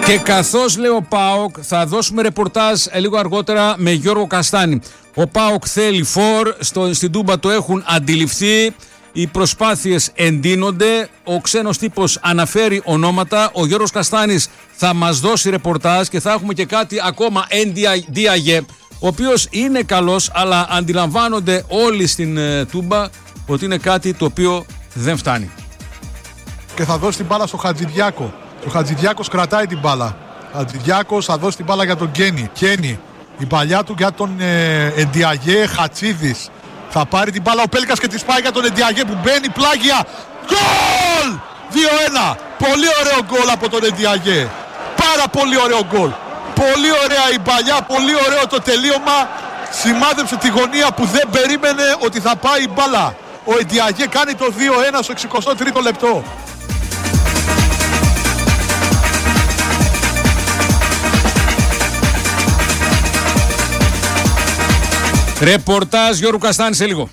Και καθώς λέει ο ΠΑΟΚ, θα δώσουμε ρεπορτάζ λίγο αργότερα με Γιώργο Καστάνη. Ο ΠΑΟΚ θέλει φορ, στην Τούμπα το έχουν αντιληφθεί, οι προσπάθειες εντείνονται, ο ξένος τύπος αναφέρει ονόματα, ο Γιώργος Καστάνης θα μας δώσει ρεπορτάζ και θα έχουμε και κάτι ακόμα NDIG, ο οποίος είναι καλός, αλλά αντιλαμβάνονται όλοι στην Τούμπα ότι είναι κάτι το οποίο δεν φτάνει. Και θα δώσει την μπάλα στο Χατζηδιάκο. Ο Χατζηδιάκος κρατάει την μπάλα. Ο Χατζηδιάκος θα δώσει την μπάλα για τον Κένι. Η παλιά του για τον Εντιαγέ Χατσίδης. Θα πάρει την μπάλα ο Πέλκας και τη σπάει για τον Εντιαγέ που μπαίνει πλάγια. Γκολ! 2-1. Πολύ ωραίο γκολ από τον Εντιαγέ. Πάρα πολύ ωραίο γκολ. Πολύ ωραία η παλιά, πολύ ωραίο το τελείωμα. Σημάδεψε τη γωνία που δεν περίμενε ότι θα πάει η μπάλα. Ο Εντιαγέ κάνει το 2-1 στο 63ο λεπτό. Ρεπορτάζ Γιώργου Καστάνη σε λίγο.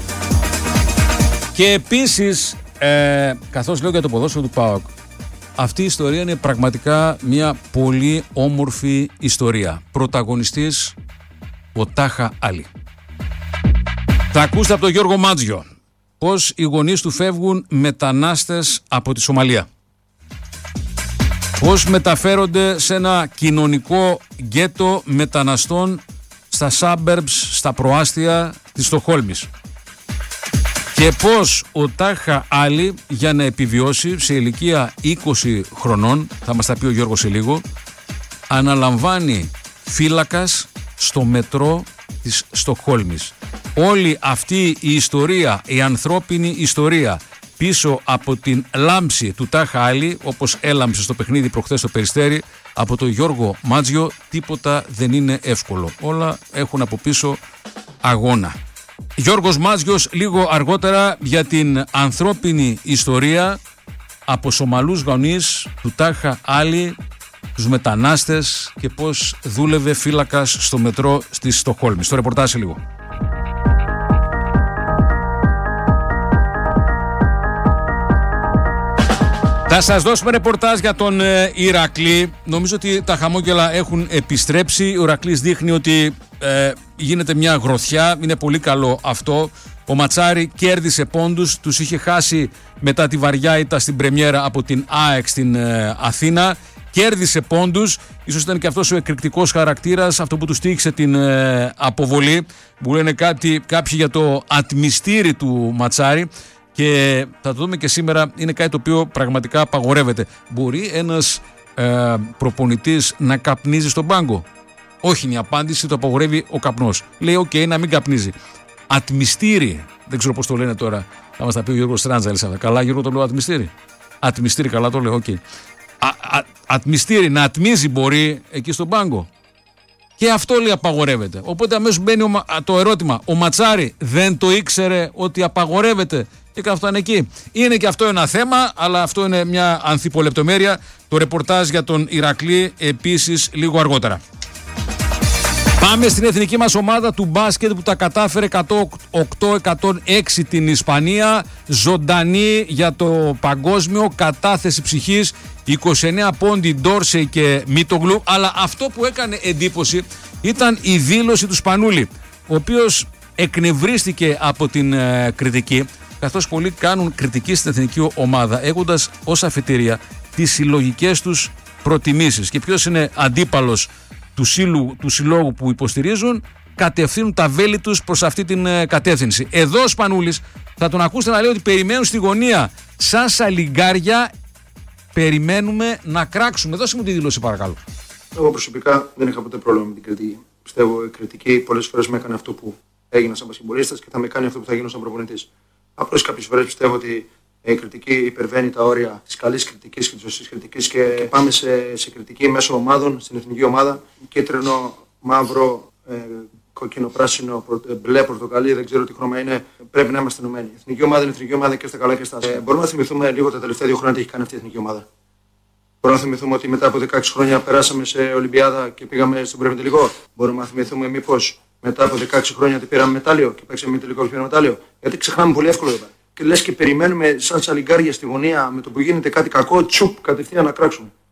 Και επίσης, καθώς λέω για το ποδόσφαιρο του ΠΑΟΚ, αυτή η ιστορία είναι πραγματικά μια πολύ όμορφη ιστορία. Πρωταγωνιστής ο Τάχα Άλι. Θα ακούσετε από τον Γιώργο Μάτζιο πως οι γονείς του φεύγουν μετανάστες από τη Σομαλία. Πως μεταφέρονται σε ένα κοινωνικό γκέτο μεταναστών στα suburbs, στα προάστια της Στοκχόλμης. Και πως ο Τάχα Άλι για να επιβιώσει σε ηλικία 20 χρονών, θα μας τα πει ο Γιώργος σε λίγο, αναλαμβάνει φύλακας στο μετρό της Στοκχόλμης. Όλη αυτή η ιστορία, η ανθρώπινη ιστορία πίσω από την λάμψη του Τάχα Άλι, όπως έλαμψε στο παιχνίδι προχθές στο Περιστέρι, από τον Γιώργο Μάτζιο, τίποτα δεν είναι εύκολο. Όλα έχουν από πίσω αγώνα. Γιώργος Μάτζιος λίγο αργότερα για την ανθρώπινη ιστορία από Σομαλούς γονείς του Τάχα Άλι, τους μετανάστες και πώς δούλευε φύλακας στο μετρό της Στοκχόλμης. Το ρεπορτάζ σε λίγο. Θα σας δώσουμε ρεπορτάζ για τον Ηρακλή. Νομίζω ότι τα χαμόγελα έχουν επιστρέψει. Ο Ηρακλής δείχνει ότι γίνεται μια γροθιά. Είναι πολύ καλό αυτό. Ο Ματσάρη κέρδισε πόντους. Τους είχε χάσει μετά τη βαριά ήττα στην πρεμιέρα από την ΑΕΚ στην Αθήνα. Κέρδισε πόντους. Ίσως ήταν και αυτός ο εκρηκτικός χαρακτήρας, αυτό που του τύχησε την αποβολή. Μου λένε κάποιοι για το ατμιστήρι του Ματσάρη. Και θα το δούμε και σήμερα, είναι κάτι το οποίο πραγματικά απαγορεύεται. Μπορεί ένας προπονητής να καπνίζει στον πάγκο? Όχι, είναι η απάντηση, το απαγορεύει ο καπνός. Λέει, οκ, να μην καπνίζει. Ατμιστήρι, δεν ξέρω πώς το λένε τώρα. Θα μας τα πει ο Γιώργος Στράντζαλης. Καλά, Γιώργο, το λέω ατμιστήρι. Ατμιστήρι, καλά το λέω, οκ. Ατμιστήρι, να ατμίζει μπορεί εκεί στον πάγκο. Και αυτό λέει απαγορεύεται. Οπότε αμέσως μπαίνει το ερώτημα. Ο Ματσάρη δεν το ήξερε ότι απαγορεύεται και κάθονταν εκεί? Είναι και αυτό ένα θέμα, αλλά αυτό είναι μια ανθιπολεπτομέρεια. Το ρεπορτάζ για τον Ηρακλή επίσης λίγο αργότερα. Πάμε στην εθνική μας ομάδα του μπάσκετ που τα κατάφερε 108-106 την Ισπανία. Ζωντανή για το παγκόσμιο, κατάθεση ψυχής. 29 πόντι Ντόρσεϊ και Μίτογλου. Αλλά αυτό που έκανε εντύπωση ήταν η δήλωση του Σπανούλη, ο οποίος εκνευρίστηκε από την κριτική, καθώς πολλοί κάνουν κριτική στην εθνική ομάδα έχοντας ως αφετηρία τις συλλογικές τους προτιμήσεις. Και ποιος είναι αντίπαλος του συλλόγου που υποστηρίζουν, κατευθύνουν τα βέλη τους προς αυτή την κατεύθυνση. Εδώ ο Σπανούλης θα τον ακούσετε να λέει ότι περιμένουν στη γωνία σαν σαλιγκάρια, περιμένουμε να κράξουμε. Δώσε μου τη δήλωση παρακαλώ. Εγώ προσωπικά δεν είχα ποτέ πρόβλημα με την κριτική. Πιστεύω η κριτική πολλές φορές με έκανε αυτό που έγινα σαν μπασκετμπολίστας και θα με κάνει αυτό που θα γίνω σαν προπονητής. Απλώς κάποιες φορές πιστεύω ότι η κριτική υπερβαίνει τα όρια της καλής κριτικής και της σωστής κριτικής και πάμε σε κριτική μέσω ομάδων στην εθνική ομάδα. Κίτρινο, μαύρο, κόκκινο, πράσινο, μπλε, πορτοκαλί, δεν ξέρω τι χρώμα είναι. Πρέπει να είμαστε ενωμένοι. Η εθνική ομάδα είναι εθνική ομάδα και στα καλά και στα άσχημα. Μπορούμε να θυμηθούμε λίγο τα τελευταία 2 χρόνια τι έχει κάνει αυτή η εθνική ομάδα. Μπορούμε να θυμηθούμε ότι μετά από 16 χρόνια περάσαμε σε Ολυμπιάδα και πήγαμε στον πρώτο τελικό. Μπορούμε να θυμηθούμε μήπως μετά από 16 χρόνια ότι πήραμε μετάλλιο και παίξαμε τελικό και πήραμε μετάλλιο? Γιατί ξεχνάμε πολύ εύκολα εδώ. Και λες και περιμένουμε σαν σαλιγκάρια στη γωνία με το που γίνεται κάτι κακό, τσουπ, κατευθείαν να κράξουμε.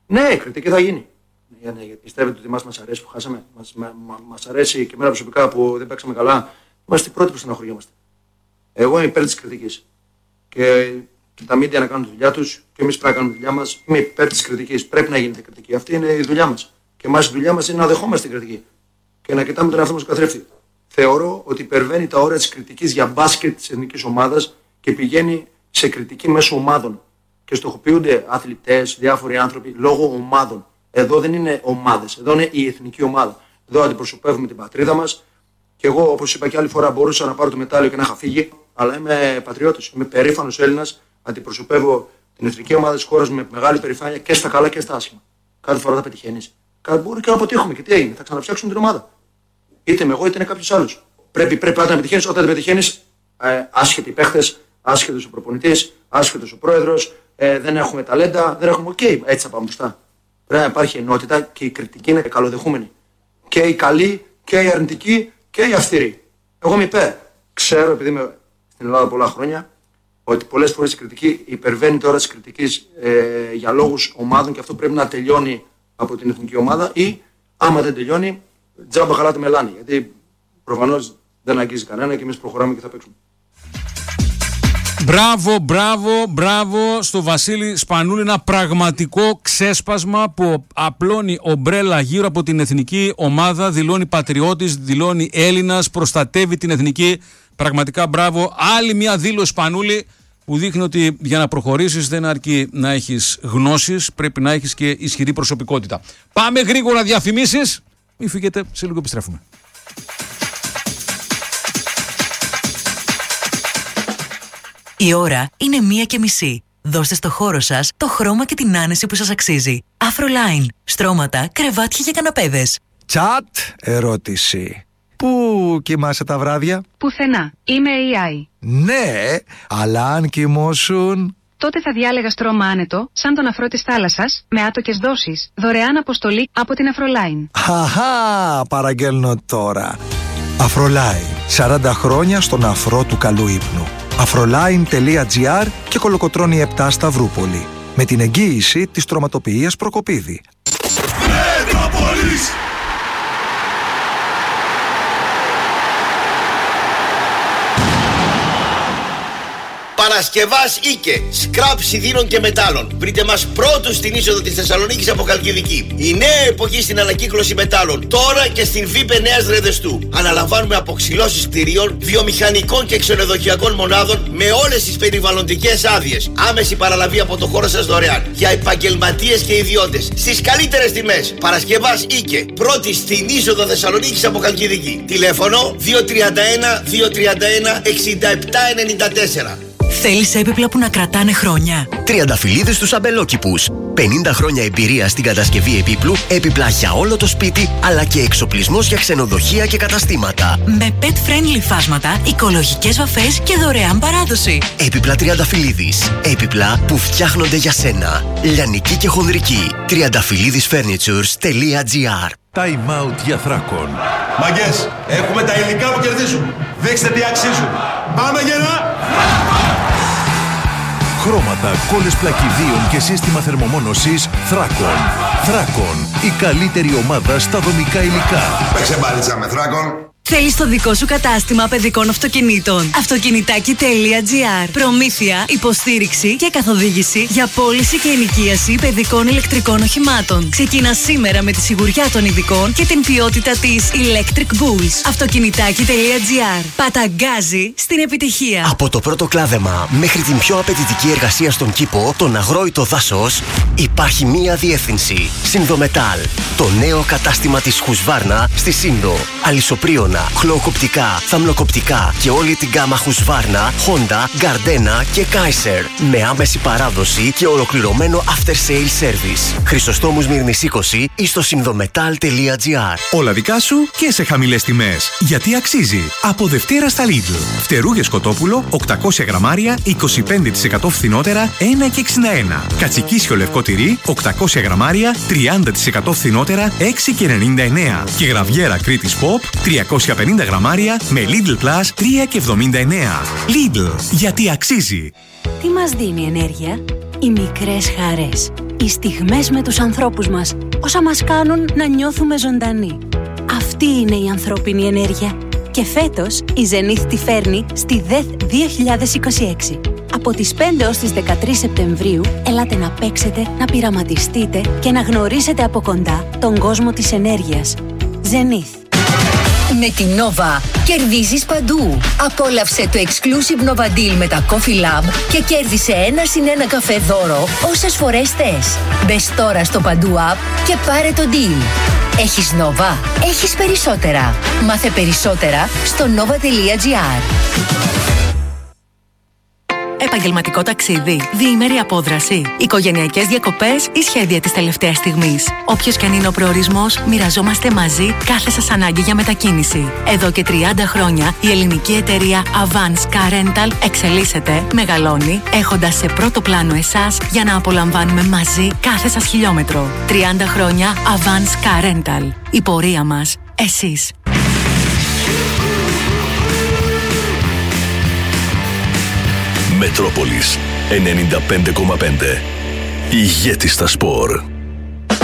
Ναι, η κριτική θα γίνει. Γιατί πιστεύετε ότι μας αρέσει που χάσαμε. Μας αρέσει και εμένα προσωπικά που δεν παίξαμε καλά. Είμαστε οι πρώτοι που στεναχωριόμαστε. Εγώ είμαι υπέρ της κριτικής. Και τα media να κάνουν τη δουλειά τους και εμείς πρέπει να κάνουμε τη δουλειά μας. Είμαι υπέρ της κριτικής. Πρέπει να γίνεται κριτική. Αυτή είναι η δουλειά μας. Και εμάς η δουλειά μας είναι να δεχόμαστε την κριτική και να κοιτάμε τον εαυτό μας καθρέφτη. Θεωρώ ότι υπερβαίνει τα όρια της κριτικής για μπάσκετ της εθνικής ομάδας και πηγαίνει σε κριτική μέσω ομάδων. Και στοχοποιούνται αθλητές, διάφοροι άνθρωποι λόγω ομάδων. Εδώ δεν είναι ομάδες, εδώ είναι η εθνική ομάδα. Εδώ αντιπροσωπεύουμε την πατρίδα μας. Και εγώ, όπως είπα και άλλη φορά, μπορούσα να πάρω το μετάλλιο και να είχα φύγει, αλλά είμαι πατριώτης, είμαι περήφανος Έλληνας. Αντιπροσωπεύω την εθνική ομάδα της χώρας με μεγάλη περηφάνεια και στα καλά και στα άσχημα. Κάθε φορά θα πετυχαίνεις. Μπορεί και να αποτύχουμε. Και τι έγινε, θα ξαναψάξουμε την ομάδα. Είτε είμαι εγώ είτε είναι κάποιος άλλος. Πρέπει πάντα να πετυχαίνεις. Όταν δεν πετυχαίνεις, άσχετοι παίχτες, άσχετος ο προπονητής, άσχετος ο πρόεδρος, δεν έχουμε ταλέντα, δεν έχουμε. Έτσι θα πάμε μπροστά. Πρέπει να υπάρχει ενότητα και η κριτική είναι καλοδεχούμενη. Και η καλή και η αρνητική και η αυστηρή. Εγώ είμαι υπέρ. Ξέρω, επειδή είμαι στην Ελλάδα πολλά χρόνια, ότι πολλές φορές η κριτική υπερβαίνει τώρα της κριτικής για λόγους ομάδων και αυτό πρέπει να τελειώνει από την εθνική ομάδα ή άμα δεν τελειώνει, τζάμπα χαλάτε μελάνι. Γιατί προφανώς δεν αγγίζει κανένα και εμείς προχωράμε και θα παίξουμε. Μπράβο στο Βασίλη Σπανούλη. Ένα πραγματικό ξέσπασμα που απλώνει ομπρέλα γύρω από την εθνική ομάδα. Δηλώνει πατριώτης, δηλώνει Έλληνας, προστατεύει την εθνική. Πραγματικά μπράβο. Άλλη μια δήλωση Σπανούλη που δείχνει ότι για να προχωρήσεις δεν αρκεί να έχεις γνώσεις, πρέπει να έχεις και ισχυρή προσωπικότητα. Πάμε γρήγορα διαφημίσεις. Μη φύγετε, σε λίγο επιστρέφουμε. Η ώρα είναι 1:30. Δώστε στο χώρο σας το χρώμα και την άνεση που σας αξίζει. Afroline. Στρώματα, κρεβάτια και καναπέδες. Τσατ, ερώτηση. Πού κοιμάσαι τα βράδια? Πουθενά. Είμαι AI. Ναι, αλλά αν κοιμώσουν... Τότε θα διάλεγα στρώμα άνετο, σαν τον αφρό της θάλασσας, με άτοκες δόσεις, δωρεάν αποστολή από την Afroline. Χαχά, παραγγέλνω τώρα. Afroline. 40 χρόνια στον αφρό του καλού ύπνου. Afroline.gr και Κολοκοτρώνη 7 Σταυρούπολη. Με την εγγύηση της τροματοποιίας Προκοπίδη. Μέτροπολης! Παρασκευάς Ίκε, σκραπ σιδήρων και μετάλλων. Βρείτε μας πρώτους στην είσοδο της Θεσσαλονίκης από Χαλκιδική. Η νέα εποχή στην ανακύκλωση μετάλλων. Τώρα και στην ΒΥΠΕ Νέας Ρεδεστού. Αναλαμβάνουμε αποξυλώσεις κτηρίων, βιομηχανικών και ξενοδοχειακών μονάδων με όλες τις περιβαλλοντικές άδειες. Άμεση παραλαβή από το χώρο σας δωρεάν. Για επαγγελματίες και ιδιώτες. Στις καλύτερες τιμές. Παρασκευάς Ίκε. Πρώτη στην είσοδο Θεσσαλονίκης από Χαλκιδική. Τηλέφωνο 231-231-6794. Θέλεις έπιπλα που να κρατάνε χρόνια? Τριανταφυλλίδες στους αμπελόκηπους. 50 χρόνια εμπειρία στην κατασκευή επίπλου, έπιπλα για όλο το σπίτι, αλλά και εξοπλισμός για ξενοδοχεία και καταστήματα. Με pet-friendly φάσματα, οικολογικές βαφές και δωρεάν παράδοση. Έπιπλα Τριανταφυλλίδης. Έπιπλα που φτιάχνονται για σένα. Λιανική και χονδρική. Triandafyllidisfurnitures.gr. Time out για Θράκον. Μαγκές, έχουμε τα υλικά που κερδίζουν. Δείξτε τι αξίζουν. Πάμε γερά! Χρώματα, κόλλες πλακιδίων και σύστημα θερμομόνωσης Θράκον. Θράκον, η καλύτερη ομάδα στα δομικά υλικά. Παίξε μπάλιτσα με Θράκον. Θέλεις το δικό σου κατάστημα παιδικών αυτοκινήτων? Αυτοκινητάκι.gr. Προμήθεια, υποστήριξη και καθοδήγηση για πώληση και ενοικίαση παιδικών ηλεκτρικών οχημάτων. Ξεκινά σήμερα με τη σιγουριά των ειδικών και την ποιότητα της Electric Bulls. Αυτοκινητάκι.gr. Παταγκάζει στην επιτυχία. Από το πρώτο κλάδεμα μέχρι την πιο απαιτητική εργασία στον κήπο, τον αγρόητο δάσος, υπάρχει μία διεύθυνση. Συνδομετάλ. Το νέο κατάστημα της Χουσβάρνα στη Σύνδο. Αλυσοπρίωνα, χλωοκοπτικά, θαμνοκοπτικά και όλη την γκάμα Husqvarna, Honda, Gardena και Kaiser. Με άμεση παράδοση και ολοκληρωμένο after sale service. Χρυσοστόμου Μύρνης 20 ή στο συνδομετάλ.gr. Όλα δικά σου και σε χαμηλές τιμές. Γιατί αξίζει. Από Δευτέρα στα Lidl. Φτερούγες κοτόπουλο 800 γραμμάρια 25% φθηνότερα 1,61. Κατσικίσιο λευκό τυρί 800 γραμμάρια 30% φθηνότερα 6,99. Και γραβιέρα Κρήτης Pop 350 γραμμάρια με Lidl Plus 3,79. Lidl, γιατί αξίζει. Τι μας δίνει ενέργεια? Οι μικρές χαρές. Οι στιγμές με τους ανθρώπους μας, όσα μας κάνουν να νιώθουμε ζωντανοί. Αυτή είναι η ανθρώπινη ενέργεια. Και φέτος η Zenith τη φέρνει στη ΔΕΘ 2026. Από τις 5 ως τις 13 Σεπτεμβρίου, ελάτε να παίξετε, να πειραματιστείτε και να γνωρίσετε από κοντά τον κόσμο της ενέργειας. Zenith. Με την Nova κερδίζεις παντού. Απόλαυσε το exclusive Nova Deal με τα Coffee Lab και κέρδισε 1+1 καφέ δώρο όσες φορές θες. Μπες τώρα στο Παντού App και πάρε το deal. Έχεις Nova, έχεις περισσότερα. Μάθε περισσότερα στο nova.gr. Επαγγελματικό ταξίδι, διήμερη απόδραση, οικογενειακές διακοπές ή σχέδια της τελευταίας στιγμής. Όποιος και αν είναι ο προορισμός, μοιραζόμαστε μαζί κάθε σας ανάγκη για μετακίνηση. Εδώ και 30 χρόνια η ελληνική εταιρεία Avance Car Rental εξελίσσεται, μεγαλώνει, έχοντας σε πρώτο πλάνο εσάς για να απολαμβάνουμε μαζί κάθε σας χιλιόμετρο. 30 χρόνια Avance Car Rental. Η πορεία μας, εσείς. Μετρόπολης 95,5. Ηγέτη στα σπορ.